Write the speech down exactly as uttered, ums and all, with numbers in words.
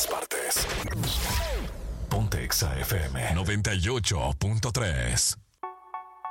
todas partes. Ponte Exa F M noventa y ocho punto tres.